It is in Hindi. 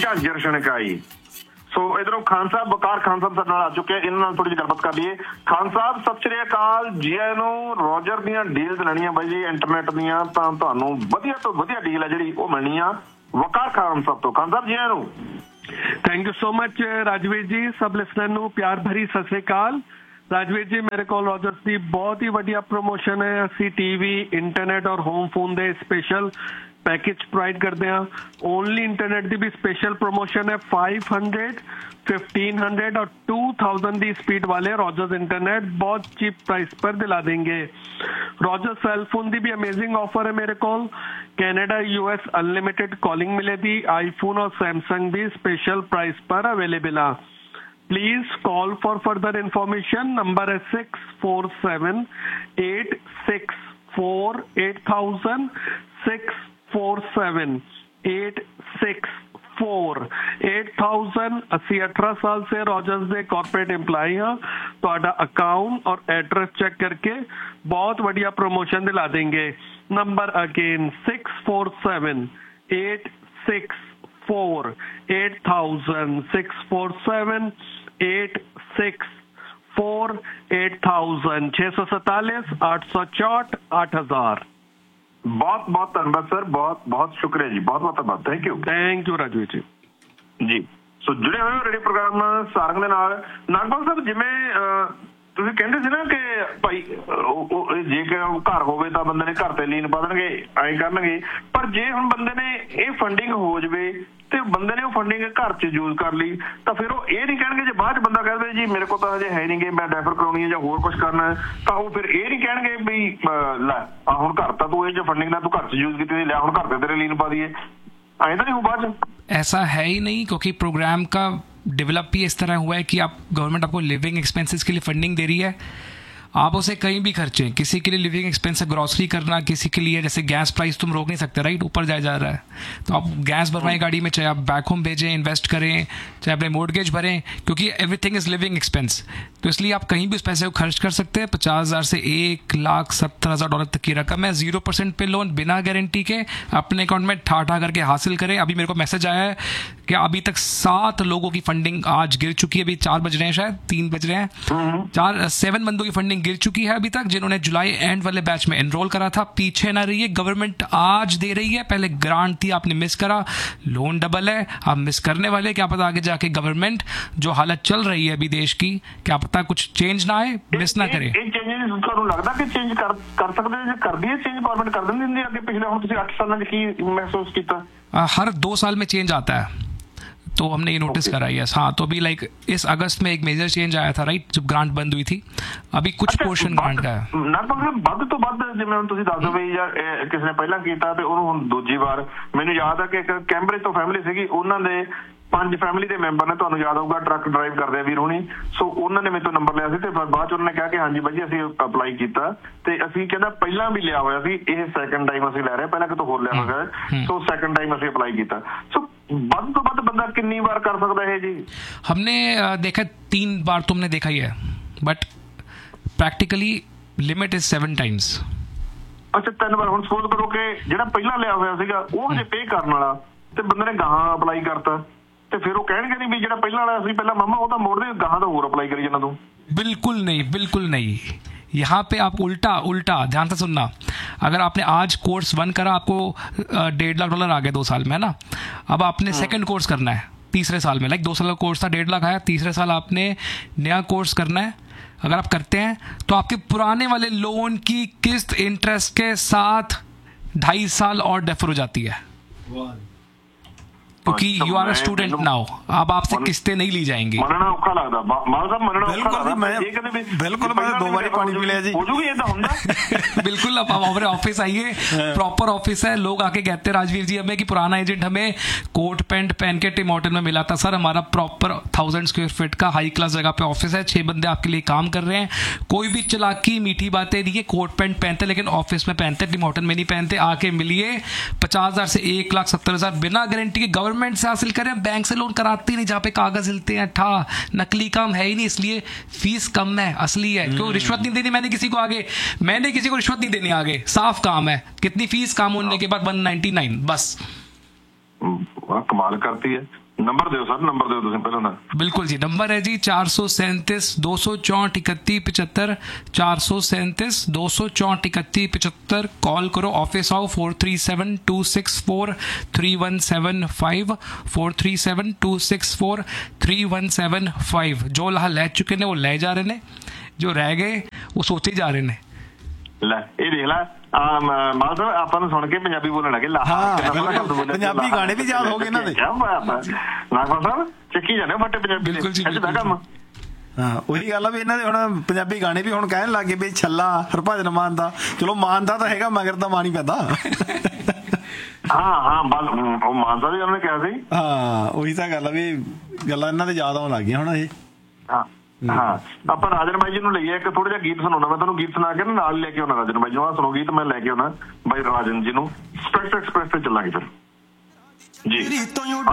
झांझर छणकाई। सो इधरों खान साहब वकार खान साहब साडे नाल आ चुके हैं, इन्हां नाल थोड़ी जी गलबात कर लईए। खान साहब सत श्री अकाल जी। नूं रोजर दीयां डील्स लैणीआं बाई जी इंटरनेट दीयां तां तुहानूं वधिया तो वधिया डील है जिहड़ी ओह मिलनी आ वकार खान साहब तो। खान साहब जी नूं thank you so much Rajveer जी। सब लिसनर नूं प्यार भरी सत श्री अकाल। राजवीर जी मेरे को रॉजर्स की बहुत ही बढ़िया प्रमोशन है। असी टीवी इंटरनेट और होम फोन दे स्पेशल पैकेज प्रोवाइड करते हैं। ओनली इंटरनेट की भी स्पेशल प्रमोशन है। 500, 1500 और 2000 की स्पीड वाले रॉजर्स इंटरनेट बहुत चीप प्राइस पर दिला देंगे। रॉजर्स सेल फोन की भी अमेजिंग ऑफर है मेरे को। कनाडा यूएस अनलिमिटेड कॉलिंग मिलेगी। आईफोन और सैमसंग भी स्पेशल प्राइस पर अवेलेबल है। Please call for further information. Number है 647-864-8000 647-864-8000। अस्सी 18 साल से रॉजर्स दे कॉर्पोरेट एम्प्लॉय हाँ। तो अकाउंट और एड्रेस चेक करके बहुत बढ़िया प्रमोशन दिला देंगे। Number again 647-864-8000 647-864-8000 647-864-8000। बहुत बहुत धन्यवाद सर, बहुत बहुत शुक्रिया जी, बहुत बहुत धन्यवाद। थैंक यू राजवीर जी जी। सो जुड़े हुए रेडियो प्रोग्राम सारंग दे नाल। नागपाल साहब जिवें ਤੁਸੀਂ ਕਹਿੰਦੇ ਸੀ ਨਾ ਕਿ ਭਾਈ ਜੇ ਘਰ ਹੋਵੇ ਤਾਂ ਬੰਦੇ ਨੇ ਘਰ ਤੇ ਲੀਨ ਪਾ ਦੇਣਗੇ ਐਂ ਕਰਨਗੇ, ਪਰ ਜੇ ਹੁਣ ਬੰਦੇ ਨੇ ਇਹ ਫੰਡਿੰਗ ਹੋ ਜਵੇ ਤੇ ਬੰਦੇ ਨੇ ਉਹ ਫੰਡਿੰਗ ਘਰ 'ਚ ਯੂਜ਼ ਕਰ ਲਈ ਤਾਂ ਫਿਰ ਉਹ ਇਹ ਨਹੀਂ ਕਹਿਣਗੇ ਜੇ ਬਾਅਦ 'ਚ ਬੰਦਾ ਕਹਿੰਦੇ ਜੀ ਮੇਰੇ ਕੋਲ ਤਾਂ ਹਜੇ ਹੈ ਨਹੀਂਗੇ ਮੈਂ ਰੈਫਰ ਕਰਾਉਣੀ ਹੈ ਜਾਂ ਹੋਰ ਕੁਝ ਕਰਨਾ ਤਾਂ ਉਹ ਫਿਰ ਇਹ ਨਹੀਂ ਕਹਿਣਗੇ ਵੀ ਲੈ ਹੁਣ ਘਰ ਤਾਂ ਤੂੰ ਇਹ ਜੋ ਫੰਡਿੰਗ ਨਾਲ ਤੂੰ ਘਰ 'ਚ ਯੂਜ਼ ਕੀਤੀ ਲੈ ਹੁਣ ਘਰ ਤੇ ਤੇਰੇ ਲੀਨ ਪਾ ਦਈਏ, ਐਂ ਤਾਂ ਨਹੀਂ ਹੋ ਬਾਅਦ 'ਚ। ऐसा है ही नहीं, क्योंकि प्रोग्राम का डेवलप ही इस तरह हुआ है कि आप गवर्नमेंट आपको लिविंग एक्सपेंसेस के लिए फंडिंग दे रही है। आप उसे कहीं भी खर्चें, किसी के लिए लिविंग एक्सपेंस है ग्रॉसरी करना, किसी के लिए जैसे गैस प्राइस तुम रोक नहीं सकते राइट, ऊपर जाए जा रहा है तो आप गैस भरवाएं गाड़ी में, चाहे आप बैक होम भेजें इन्वेस्ट करें, चाहे अपने मोर्टगेज भरें, क्योंकि एवरीथिंग इज़ लिविंग एक्सपेंस। तो इसलिए आप कहीं भी उस पैसे को खर्च कर सकते हैं। 50,000 से $1,70,000 तक की रकम है। 0% पे लोन बिना गारंटी के अपने अकाउंट में ठा करके हासिल करें। अभी मेरे को मैसेज आया है कि अभी तक 7 लोगों की फंडिंग आज गिर चुकी है। अभी 4 बज रहे हैं, शायद 3 बज रहे हैं, 7 बंदों की फंडिंग गिर चुकी है अभी तक, जिन्होंने जुलाई एंड वाले बैच में एनरोल करा था। पीछे ना रहिए, गवर्नमेंट आज दे रही है, पहले ग्रांट थी आपने मिस करा, लोन डबल है, आप मिस करने वाले, क्या पता आगे जाके गवर्नमेंट जो हालत चल रही है अभी देश की, क्या पता कुछ चेंज ना आए, मिस ना करे। ਤੁਹਾਨੂੰ ਲੱਗਦਾ ਕਿ ਚੇਂਜ ਕਰ ਸਕਦੇ ਜੇ ਕਰਦੀ ਹੈ ਚੇਂਜ ਗਵਰਨमेंट ਕਰ ਦਿੰਦੀ ਹੁੰਦੀ ਅੱਗੇ ਪਿਛਲੇ ਹੁਣ ਤੁਸੀਂ 8 ਸਾਲਾਂ ਚ ਕੀ ਮਹਿਸੂਸ ਕੀਤਾ? हर 2 साल में चेंज आता है, तो हमने ये नोटिस करा है। हाँ, तो अभी लाइक इस अगस्त में एक मेजर चेंज आया था राइट, जब ग्रांट बंद हुई थी। अभी कुछ पोर्शन ग्रांट का है ਨਾ ਵੱਧ ਤੋਂ ਵੱਧ ਜਿਵੇਂ ਹੁਣ ਤੁਸੀਂ ਦੱਸ ਦੋ ਵੀ ਜਾਂ ਕਿਸੇ ਨੇ ਪਹਿਲਾਂ ਕੀਤਾ ਤੇ ਉਹਨੂੰ ਹੁਣ ਦੂਜੀ ਵਾਰ। ਮੈਨੂੰ ਯਾਦ ਆ ਕਿ ਇੱਕ ਕੈਂਬਰਿਜ ਤੋਂ ਫੈਮਿਲੀ ਸੀਗੀ, ਉਹਨਾਂ ਦੇ 5 ਫੈਮਿਲੀ ਦੇ ਮੈਂਬਰ ਨੇ, ਤੁਹਾਨੂੰ ਯਾਦ ਹੋਊਗਾ ਟਰੱਕ ਡਰਾਈਵ ਕਰਦੇ ਆ ਵੀਰ ਹੋਣੀ। ਸੋ ਉਹਨਾਂ ਨੇ ਮੇਰੇ ਤੋਂ ਨੰਬਰ ਲਿਆ ਸੀ ਤੇ ਬਾਅਦ ਚ ਉਹਨਾਂ ਨੇ ਕਿਹਾ ਕਿ ਹਾਂਜੀ ਬਾਈ ਅਸੀਂ ਅਪਲਾਈ ਕੀਤਾ ਤੇ ਅਸੀਂ ਕਹਿੰਦਾ ਪਹਿਲਾਂ ਵੀ ਲਿਆ ਹੋਇਆ ਸੀ, ਇਹ ਸੈਕੰਡ ਟਾਈਮ ਅਸੀਂ ਲੈ ਰਹੇ, ਪਹਿਲਾਂ ਕਿਤੋਂ ਹੋਰ ਲਿਆ ਹੋਇਆ, ਸੋ ਸੈਕੰਡ ਟਾਈਮ ਅਸੀਂ ਅਪਲਾਈ ਕੀਤਾ। ਸੋ ਵੱਧ ਤੋਂ ਵੱਧ ਬੰਦਾ ਕਿੰਨੀ ਵਾਰ ਕਰ ਸਕਦਾ ਹੈ ਜੀ? हमने देखा 3 बार तुमने देखा ही है, but practically limit is 7 times. ਅੱਛਾ 3 ਵਾਰ। ਹੁਣ ਸਪੋਜ਼ ਕਰੋ ਕਿ ਜਿਹੜਾ ਪਹਿਲਾਂ ਲਿਆ ਹੋਇਆ ਸੀਗਾ ਉਹ ਹਜੇ ਪੇ ਕਰਨ ਵਾਲਾ ਤੇ ਬੰਦੇ ਨੇ ਗਾਹਾਂ ਅਪਲਾਈ ਕਰਤਾ ਤੇ ਫਿਰ ਉਹ ਕਹਿਣਗੇ ਨਹੀਂ ਵੀ ਜਿਹੜਾ ਪਹਿਲਾਂ ਵਾਲਾ ਸੀ ਪਹਿਲਾਂ ਮਾਮਾ ਉਹ ਤਾਂ ਮੋੜ ਦੇ ਗਾਹਾਂ ਤਾਂ ਹੋਰ ਅਪਲਾਈ ਕਰੀ ਜਾਂਦਾ ਤੂੰ। बिल्कुल नहीं, बिल्कुल नहीं। यहाँ पे आप उल्टा ध्यान से सुनना। अगर आपने आज कोर्स 1 करा, आपको $1.5 लाख आ गए 2 साल में, है ना। अब आपने सेकंड कोर्स करना है तीसरे साल में, लाइक 2 साल का कोर्स था, 1.5 लाख आया, तीसरे साल आपने नया कोर्स करना है। अगर आप करते हैं तो आपके पुराने वाले लोन की किस्त इंटरेस्ट के साथ 2.5 साल और डेफर हो जाती है, क्योंकि you are a student now. अब आपसे किस्तें नहीं ली जाएंगी। मनना औखा लगदा माल साहब, मनना औखा लगदा। बिल्कुल मैं 2 बारी पानी पी लिया जी। हो जूगी ये तो ਹੁੰਦਾ। बिल्कुल। अब हमारे ऑफिस आइए, प्रॉपर ऑफिस है। लोग आके कहते हैं राजवीर जी हमें कि पुराना एजेंट हमें कोट पैंट पहन के टिम हॉर्टन में मिला था। सर हमारा प्रॉपर 1000 स्क्वायर फीट का हाई क्लास जगह पे ऑफिस है, 6 बंदे आपके लिए काम कर रहे हैं। कोई भी चलाकी मीठी बातें नहीं है, कोट पैंट पहनते लेकिन ऑफिस में पहनते, टिम हॉर्टन में नहीं पहनते। आके मिलिए, 50,000 से 1,70,000 बिना गारंटी के गवर्नमेंट से हासिल करें। बैंक से लोन कराती नहीं, जहाँ पे कागज हिलते हैं ठा, नकली काम है ही नहीं, इसलिए फीस कम है, असली है। क्यों रिश्वत नहीं देनी मैंने किसी को आगे, मैंने किसी को रिश्वत नहीं देनी आगे, साफ काम है। कितनी फीस काम होने के बाद 199 बस। ਵਾਹ ਕਮਾਲ ਕਰਤੀ ਹੈ। ਨੰਬਰ ਦਿਓ ਸਰ, ਨੰਬਰ ਦਿਓ ਤੁਸੀਂ ਪਹਿਲਾਂ ਦਾ। बिल्कुल जी, नंबर है जी 437-264-3175, 437-264-3175। कॉल करो, ऑफिस आओ, 437-264-3175, 437-264-3175। जो ला लै चुके ने वो लै जा रहे ने, जो रह गए वो सोचे जा रहे ने। ਲੈ ਇਹ ਦੇਖ ਲੈ ਮਾਲ ਸਾਹਿਬ ਆਪਾਂ ਨੂੰ ਸੁਣ ਕੇ ਪੰਜਾਬੀ ਬੋਲਣ ਲੱਗੇ। ਪੰਜਾਬੀ ਗਾਣੇ ਵੀ ਯਾਦ ਹੋ ਗਏ ਇਹਨਾਂ ਦੇ। ਨਾਗਪਾਲ ਸਾਹਿਬ ਚੱਕੀ ਜਾਂਦੇ ਫੱਟੇ ਪੰਜਾਬੀ ਦੇ ਕੰਮ। ਹਾਂ ਉਹੀ ਗੱਲ ਆ ਵੀ ਇਹਨਾਂ ਦੇ ਹੁਣ ਪੰਜਾਬੀ ਗਾਣੇ ਵੀ ਹੁਣ ਕਹਿਣ ਲੱਗੇ ਵੀ ਛੱਲਾ ਹਰਭਜਨ ਮਾਨ ਦਾ। ਚਲੋ ਮਾਨ ਦਾ ਤਾਂ ਹੈਗਾ, ਮਗਰ ਤਾਂ ਮਾਨ ਹੀ ਪੈਂਦਾ। ਹਾਂ ਉਹ ਮਾਨ ਸਾਹਿਬ ਜੀ ਉਹਨਾਂ ਨੇ ਕਿਹਾ ਸੀ। ਹਾਂ ਉਹੀ ਤਾਂ ਗੱਲ ਆ ਵੀ ਗੱਲਾਂ ਇਹਨਾਂ ਦੇ ਯਾਦ ਆਉਣ ਲੱਗ ਗਈਆਂ ਹੁਣ ਇਹ। ਹਾਂ ਆਪਾਂ ਰਾਜਨ ਬਾਈ ਜੀ ਨੂੰ ਲਈਏ, ਇੱਕ ਥੋੜਾ ਜਿਹਾ ਗੀਤ ਸੁਣਾਉਣਾ। ਮੈਂ ਤੁਹਾਨੂੰ ਗੀਤ ਸੁਣਾ ਕੇ ਨਾਲ ਲੈ ਕੇ ਆਉਣਾ ਰਾਜਨ ਬਾਈ ਜੀ ਨੂੰ। ਆਹ ਸੁਣੋ ਗੀਤ ਮੈਂ ਲੈ ਕੇ ਆਉਣਾ ਬਾਈ ਰਾਜਨ ਜੀ ਨੂੰ। ਸਪੈਕਟ ਐਕਸਪ੍ਰੈਸ ਤੇ ਚੱਲਾਂਗੇ ਫਿਰ ਜੀ।